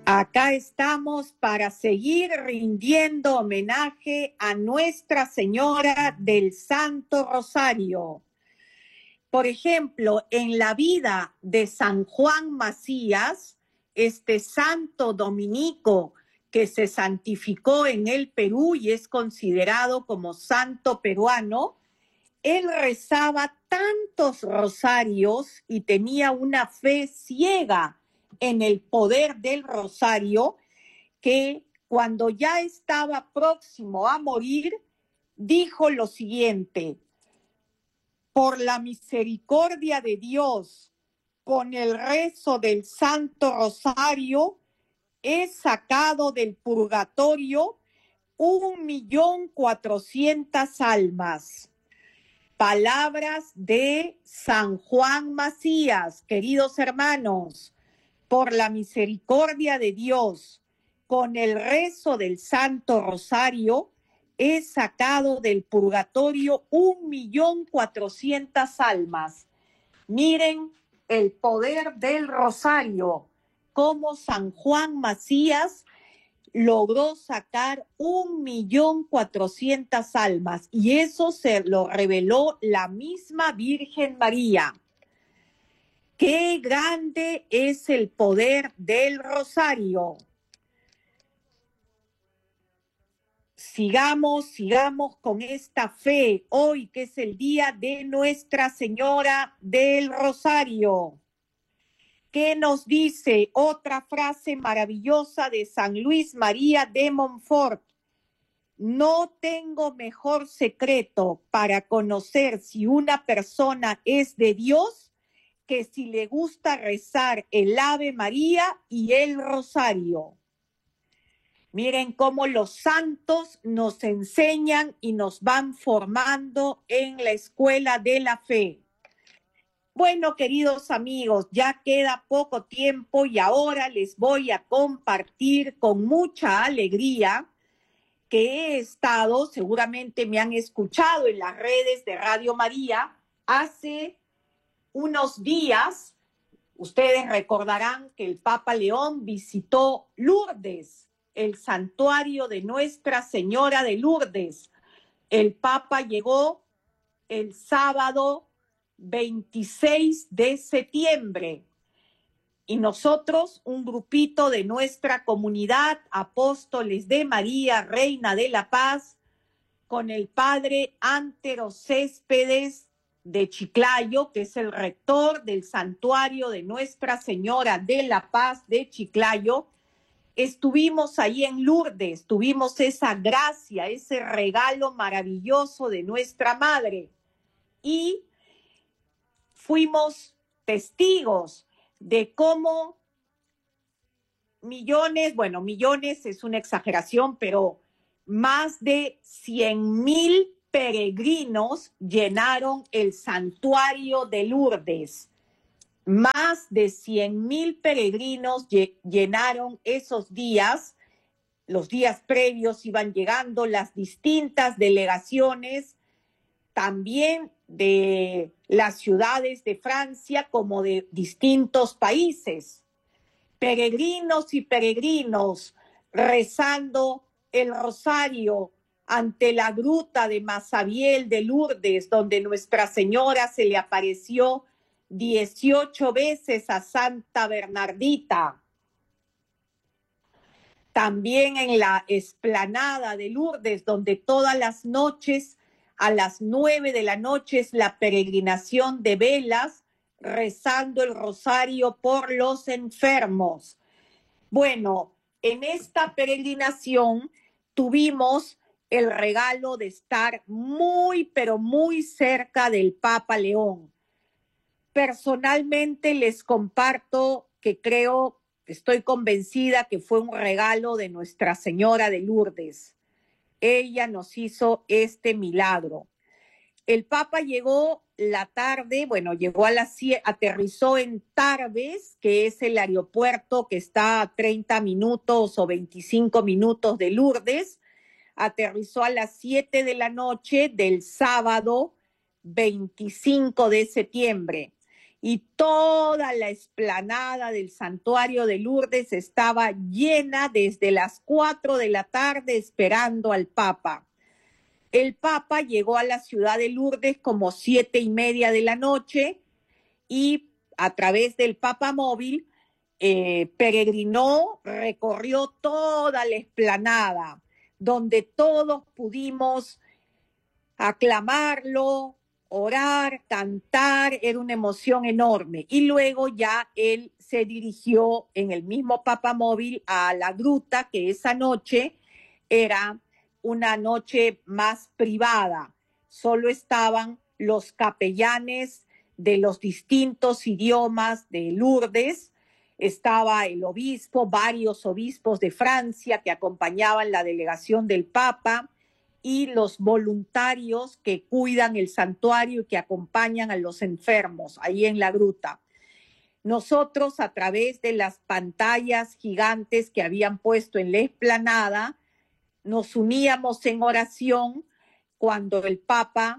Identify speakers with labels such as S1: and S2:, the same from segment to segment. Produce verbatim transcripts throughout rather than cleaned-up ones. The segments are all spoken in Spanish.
S1: Acá estamos para seguir rindiendo homenaje a Nuestra Señora del Santo Rosario. Por ejemplo, en la vida de San Juan Macías, este santo dominico que se santificó en el Perú y es considerado como santo peruano, él rezaba tantos rosarios y tenía una fe ciega en el poder del rosario, que cuando ya estaba próximo a morir, dijo lo siguiente: por la misericordia de Dios, con el rezo del Santo Rosario, he sacado del purgatorio un millón cuatrocientas almas. Palabras de San Juan Macías, queridos hermanos. Por la misericordia de Dios, con el rezo del Santo Rosario, he sacado del purgatorio un millón cuatrocientas almas. Miren el poder del rosario, cómo San Juan Macías logró sacar un millón cuatrocientas almas, y eso se lo reveló la misma Virgen María. ¡Qué grande es el poder del rosario! Sigamos, sigamos con esta fe, hoy que es el día de Nuestra Señora del Rosario. ¿Qué nos dice otra frase maravillosa de San Luis María de Montfort? No tengo mejor secreto para conocer si una persona es de Dios que si le gusta rezar el Ave María y el Rosario. Miren cómo los santos nos enseñan y nos van formando en la escuela de la fe. Bueno, queridos amigos, ya queda poco tiempo y ahora les voy a compartir con mucha alegría que he estado, seguramente me han escuchado en las redes de Radio María, hace unos días. Ustedes recordarán que el Papa León visitó Lourdes, el santuario de Nuestra Señora de Lourdes. El Papa llegó el sábado veintiséis de septiembre y nosotros, un grupito de nuestra comunidad, Apóstoles de María, Reina de la Paz, con el padre Antero Céspedes de Chiclayo, que es el rector del santuario de Nuestra Señora de la Paz de Chiclayo, estuvimos ahí en Lourdes, tuvimos esa gracia, ese regalo maravilloso de nuestra Madre y fuimos testigos de cómo millones, bueno, millones es una exageración, pero más de cien mil peregrinos llenaron el santuario de Lourdes. Más de cien mil peregrinos llenaron esos días. Los días previos iban llegando las distintas delegaciones, también de las ciudades de Francia como de distintos países. Peregrinos y peregrinos rezando el rosario ante la gruta de Masabiel de Lourdes, donde Nuestra Señora se le apareció dieciocho veces a Santa Bernardita. También en la explanada de Lourdes, donde todas las noches, a las nueve de la noche, es la peregrinación de velas, rezando el rosario por los enfermos. Bueno, en esta peregrinación tuvimos el regalo de estar muy, pero muy cerca del Papa León. Personalmente les comparto que creo, estoy convencida que fue un regalo de Nuestra Señora de Lourdes. Ella nos hizo este milagro. El Papa llegó la tarde, bueno, llegó a las siete, aterrizó en Tarbes, que es el aeropuerto que está a treinta minutos o veinticinco minutos de Lourdes. Aterrizó a las siete de la noche del sábado veinticinco de septiembre. y toda la explanada del santuario de Lourdes estaba llena desde las cuatro de la tarde esperando al Papa. El Papa llegó a la ciudad de Lourdes como siete y media de la noche y a través del Papa Móvil eh, peregrinó, recorrió toda la explanada, donde todos pudimos aclamarlo, orar, cantar, era una emoción enorme. Y luego ya él se dirigió en el mismo Papa Móvil a la gruta, que esa noche era una noche más privada. Solo estaban los capellanes de los distintos idiomas de Lourdes, estaba el obispo, varios obispos de Francia que acompañaban la delegación del Papa, y los voluntarios que cuidan el santuario y que acompañan a los enfermos ahí en la gruta. Nosotros, a través de las pantallas gigantes que habían puesto en la explanada, nos uníamos en oración cuando el Papa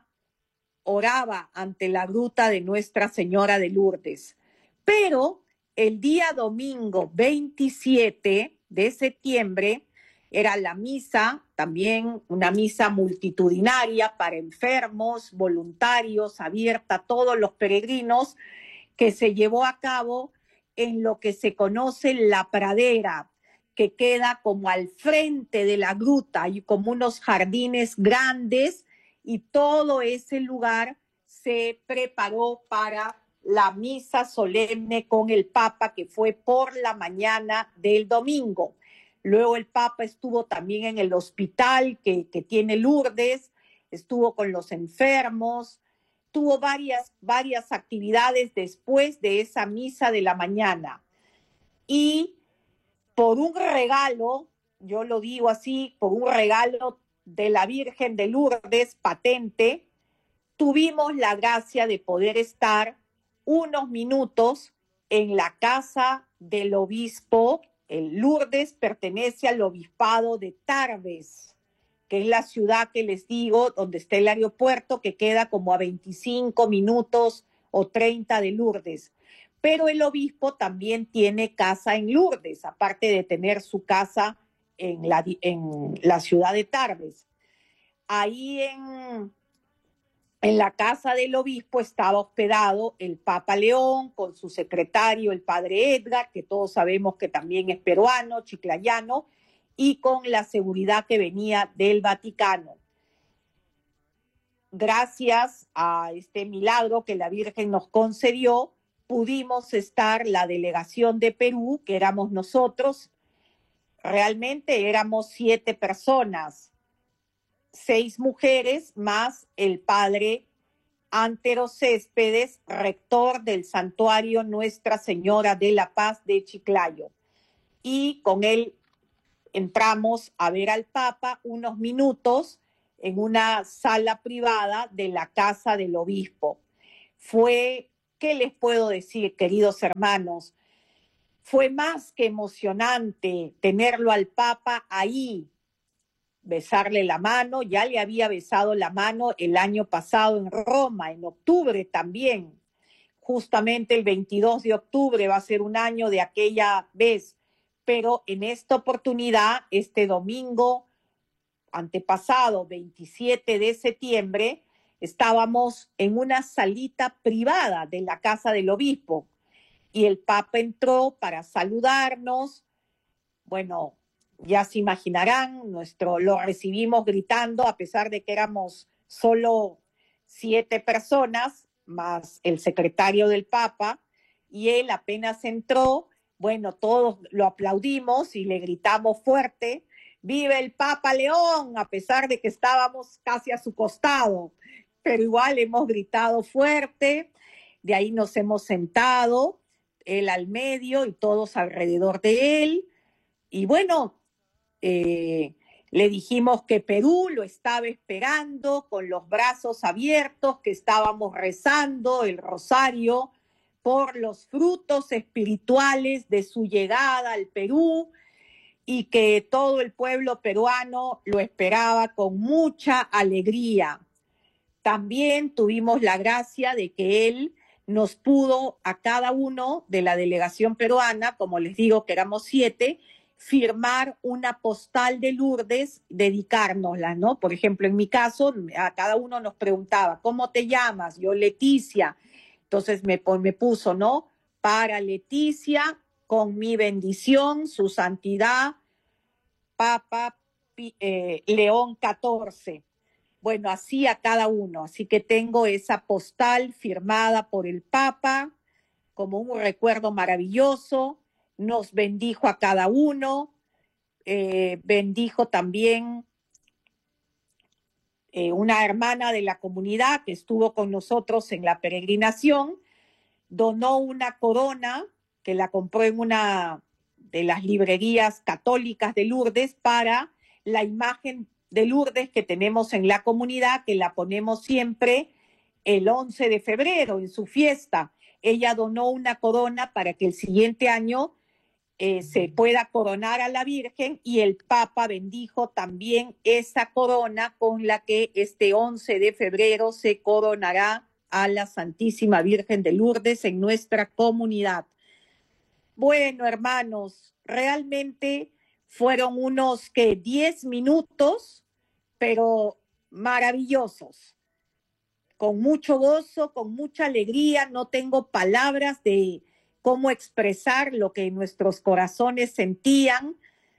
S1: oraba ante la gruta de Nuestra Señora de Lourdes. Pero el día domingo veintisiete de septiembre era la misa, también una misa multitudinaria para enfermos, voluntarios, abierta a todos los peregrinos, que se llevó a cabo en lo que se conoce la pradera, que queda como al frente de la gruta, hay como unos jardines grandes y todo ese lugar se preparó para la misa solemne con el Papa, que fue por la mañana del domingo. Luego el Papa estuvo también en el hospital que, que tiene Lourdes, estuvo con los enfermos, tuvo varias, varias actividades después de esa misa de la mañana. Y por un regalo, yo lo digo así, por un regalo de la Virgen de Lourdes patente, tuvimos la gracia de poder estar unos minutos en la casa del obispo. El Lourdes pertenece al obispado de Tarbes, que es la ciudad que les digo, donde está el aeropuerto, que queda como a veinticinco minutos o treinta de Lourdes. Pero el obispo también tiene casa en Lourdes, aparte de tener su casa en la, en la ciudad de Tarbes. Ahí en, en la casa del obispo estaba hospedado el Papa León con su secretario, el padre Edgar, que todos sabemos que también es peruano, chiclayano, y con la seguridad que venía del Vaticano. Gracias a este milagro que la Virgen nos concedió, pudimos estar la delegación de Perú, que éramos nosotros, realmente éramos siete personas, seis mujeres más el padre Antero Céspedes, rector del santuario Nuestra Señora de la Paz de Chiclayo. Y con él entramos a ver al Papa unos minutos en una sala privada de la casa del obispo. Fue, ¿qué les puedo decir, queridos hermanos? Fue más que emocionante tenerlo al Papa ahí, besarle la mano. Ya le había besado la mano el año pasado en Roma, en octubre también. Justamente el veintidós de octubre va a ser un año de aquella vez. Pero en esta oportunidad, este domingo antepasado, veintisiete de septiembre, estábamos en una salita privada de la casa del obispo y el Papa entró para saludarnos. Bueno, ya se imaginarán, nuestro, lo recibimos gritando, a pesar de que éramos solo siete personas, más el secretario del Papa, y él apenas entró, bueno, todos lo aplaudimos y le gritamos fuerte, ¡viva el Papa León!, a pesar de que estábamos casi a su costado, pero igual hemos gritado fuerte. De ahí nos hemos sentado, él al medio y todos alrededor de él, y bueno, eh, le dijimos que Perú lo estaba esperando con los brazos abiertos, que estábamos rezando el rosario por los frutos espirituales de su llegada al Perú y que todo el pueblo peruano lo esperaba con mucha alegría. También tuvimos la gracia de que él nos pudo a cada uno de la delegación peruana, como les digo que éramos siete, firmar una postal de Lourdes, dedicárnosla, ¿no? Por ejemplo, en mi caso, a cada uno nos preguntaba, ¿cómo te llamas? Yo, Leticia. Entonces me, me puso, ¿no? Para Leticia, con mi bendición, su santidad, Papa eh, León catorce. Bueno, así a cada uno. Así que tengo esa postal firmada por el Papa como un recuerdo maravilloso. Nos bendijo a cada uno. Eh, bendijo también eh, una hermana de la comunidad que estuvo con nosotros en la peregrinación. Donó una corona que la compró en una de las librerías católicas de Lourdes para la imagen de Lourdes que tenemos en la comunidad, que la ponemos siempre el once de febrero en su fiesta. Ella donó una corona para que el siguiente año eh, se pueda coronar a la Virgen, y el Papa bendijo también esa corona con la que este once de febrero se coronará a la Santísima Virgen de Lourdes en nuestra comunidad. Bueno, hermanos, realmente fueron unos que diez minutos, pero maravillosos, con mucho gozo, con mucha alegría. No tengo palabras de cómo expresar lo que nuestros corazones sentían,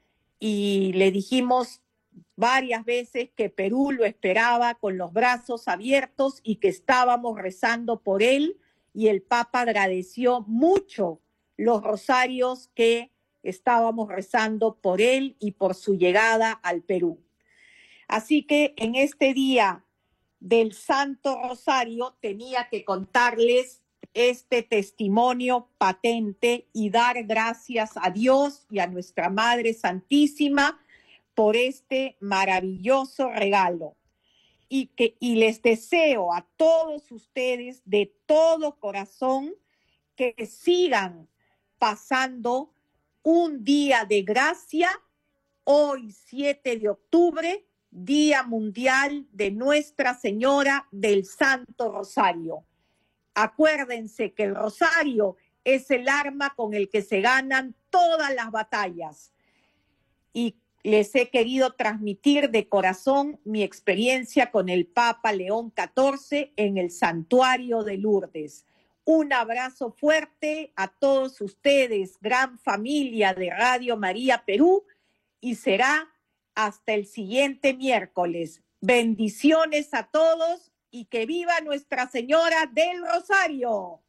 S1: y le dijimos varias veces que Perú lo esperaba con los brazos abiertos y que estábamos rezando por él, y el Papa agradeció mucho los rosarios que estábamos rezando por él y por su llegada al Perú. Así que en este día del Santo Rosario tenía que contarles este testimonio patente y dar gracias a Dios y a nuestra Madre Santísima por este maravilloso regalo. Y, que, y les deseo a todos ustedes de todo corazón que sigan pasando un día de gracia hoy, siete de octubre, Día Mundial de Nuestra Señora del Santo Rosario. Acuérdense que el rosario es el arma con el que se ganan todas las batallas. Y les he querido transmitir de corazón mi experiencia con el Papa León catorce en el Santuario de Lourdes. Un abrazo fuerte a todos ustedes, gran familia de Radio María Perú, y será hasta el siguiente miércoles. Bendiciones a todos y que viva Nuestra Señora del Rosario.